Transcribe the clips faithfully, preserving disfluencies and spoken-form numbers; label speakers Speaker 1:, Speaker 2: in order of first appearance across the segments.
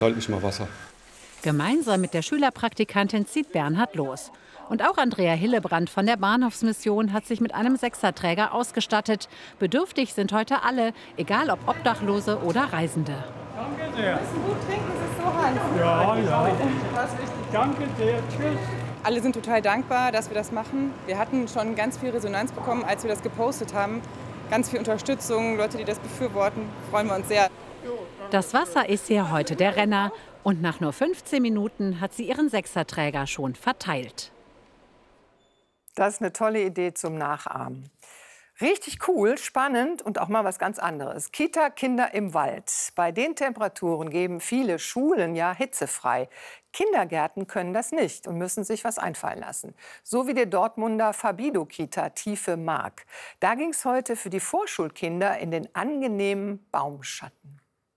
Speaker 1: Halt nicht mal Wasser.
Speaker 2: Gemeinsam mit der Schülerpraktikantin zieht Bernhard los. Und auch Andrea Hillebrand von der Bahnhofsmission hat sich mit einem Sechserträger ausgestattet. Bedürftig sind heute alle, egal ob Obdachlose oder Reisende.
Speaker 3: Danke sehr.
Speaker 4: Wir müssen gut trinken, es ist so heiß.
Speaker 3: Ja, ja. Danke sehr. Tschüss.
Speaker 4: Alle sind total dankbar, dass wir das machen. Wir hatten schon ganz viel Resonanz bekommen, als wir das gepostet haben. Ganz viel Unterstützung, Leute, die das befürworten. Freuen wir uns sehr.
Speaker 2: Das Wasser ist hier heute der Renner. Und nach nur fünfzehn Minuten hat sie ihren Sechserträger schon verteilt.
Speaker 5: Das ist eine tolle Idee zum Nachahmen. Richtig cool, spannend und auch mal was ganz anderes. Kita-Kinder im Wald. Bei den Temperaturen geben viele Schulen ja hitzefrei. Kindergärten können das nicht und müssen sich was einfallen lassen. So wie der Dortmunder Fabido-Kita Tiefe Mark. Da ging es heute für die Vorschulkinder in den angenehmen Baumschatten.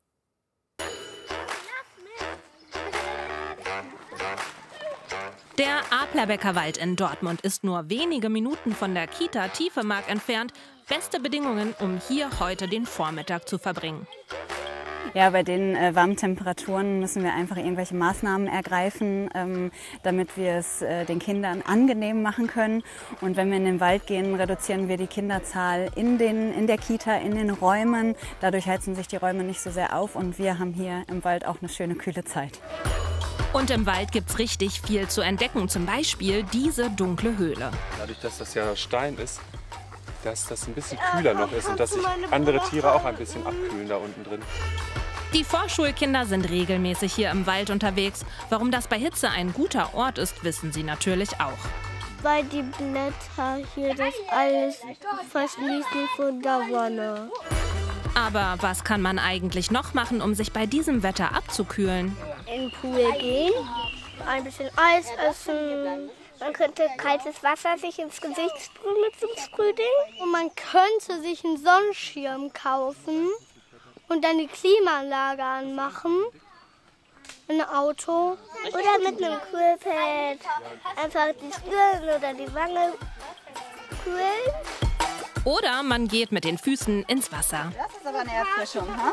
Speaker 6: Der Aplerbecker Wald in Dortmund ist nur wenige Minuten von der Kita Tiefe Mark entfernt. Beste Bedingungen, um hier heute den Vormittag zu verbringen.
Speaker 7: Ja, bei den äh, warmen Temperaturen müssen wir einfach irgendwelche Maßnahmen ergreifen, ähm, damit wir es äh, den Kindern angenehm machen können. Und wenn wir in den Wald gehen, reduzieren wir die Kinderzahl in, den, in der Kita, in den Räumen. Dadurch heizen sich die Räume nicht so sehr auf und wir haben hier im Wald auch eine schöne kühle Zeit.
Speaker 6: Und im Wald gibt's richtig viel zu entdecken, zum Beispiel diese dunkle Höhle.
Speaker 1: Dadurch, dass das ja Stein ist, dass das ein bisschen kühler noch ist und dass sich andere Tiere auch ein bisschen abkühlen da unten drin.
Speaker 6: Die Vorschulkinder sind regelmäßig hier im Wald unterwegs. Warum das bei Hitze ein guter Ort ist, wissen sie natürlich auch.
Speaker 8: Weil die Blätter hier das alles verschließen von der Sonne.
Speaker 6: Aber was kann man eigentlich noch machen, um sich bei diesem Wetter abzukühlen?
Speaker 8: In den Pool gehen, ein bisschen Eis essen. Man könnte kaltes Wasser sich ins Gesicht sprühen mit so einem Sprühding. Und man könnte sich einen Sonnenschirm kaufen und dann die Klimaanlage anmachen. Ein Auto. Oder mit einem Kühlpad einfach die Stirn oder die Wange kühlen.
Speaker 6: Oder man geht mit den Füßen ins Wasser.
Speaker 9: Das ist aber eine Erfrischung, ha?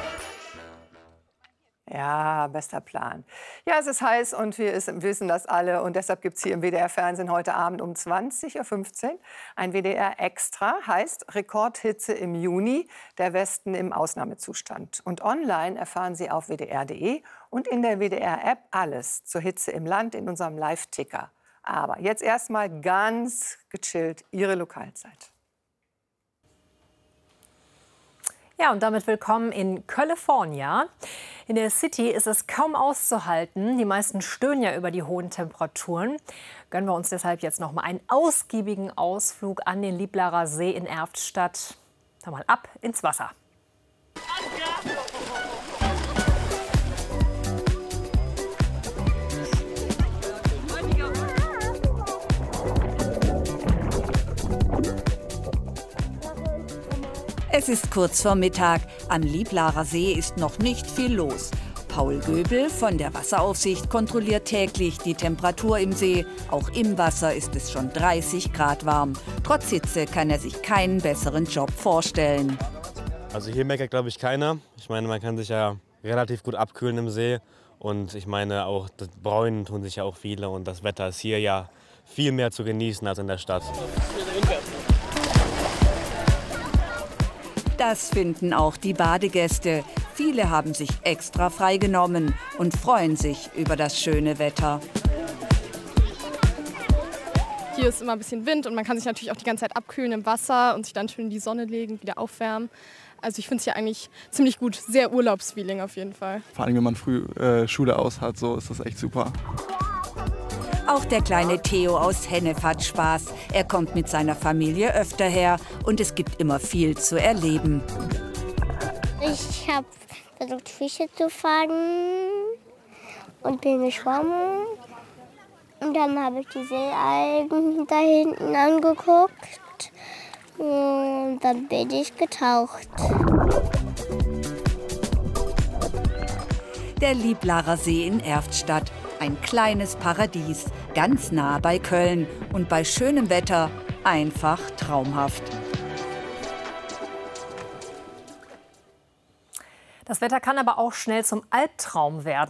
Speaker 5: Ja, bester Plan. Ja, es ist heiß und wir wissen das alle. Und deshalb gibt es hier im W D R-Fernsehen heute Abend um zwanzig Uhr fünfzehn ein W D R Extra, heißt Rekordhitze im Juni, der Westen im Ausnahmezustand. Und online erfahren Sie auf W D R punkt de und in der W D R-App alles zur Hitze im Land in unserem Live-Ticker. Aber jetzt erstmal ganz gechillt Ihre Lokalzeit.
Speaker 10: Ja, und damit willkommen in California. In der City ist es kaum auszuhalten. Die meisten stöhnen ja über die hohen Temperaturen. Gönnen wir uns deshalb jetzt noch mal einen ausgiebigen Ausflug an den Liblarer See in Erftstadt. Dann mal ab ins Wasser.
Speaker 11: Es ist kurz vor Mittag. Am Liblarer See ist noch nicht viel los. Paul Göbel von der Wasseraufsicht kontrolliert täglich die Temperatur im See. Auch im Wasser ist es schon dreißig Grad warm. Trotz Hitze kann er sich keinen besseren Job vorstellen.
Speaker 12: Also hier meckert, glaube ich, keiner. Ich meine, man kann sich ja relativ gut abkühlen im See. Und ich meine, auch das Bräunen tun sich ja auch viele. Und das Wetter ist hier ja viel mehr zu genießen als in der Stadt.
Speaker 11: Das finden auch die Badegäste. Viele haben sich extra freigenommen und freuen sich über das schöne Wetter.
Speaker 13: Hier ist immer ein bisschen Wind und man kann sich natürlich auch die ganze Zeit abkühlen im Wasser und sich dann schön in die Sonne legen, wieder aufwärmen. Also ich finde es hier eigentlich ziemlich gut, sehr Urlaubsfeeling auf jeden Fall.
Speaker 14: Vor allem, wenn man früh äh, Schule aus hat, so ist das echt super.
Speaker 11: Auch der kleine Theo aus Hennef hat Spaß. Er kommt mit seiner Familie öfter her und es gibt immer viel zu erleben.
Speaker 8: Ich habe versucht, Fische zu fangen und bin geschwommen. Und dann habe ich die Seealgen da hinten angeguckt und dann bin ich getaucht.
Speaker 11: Der Liblarer See in Erftstadt. Ein kleines Paradies, ganz nah bei Köln und bei schönem Wetter einfach traumhaft.
Speaker 10: Das Wetter kann aber auch schnell zum Albtraum werden.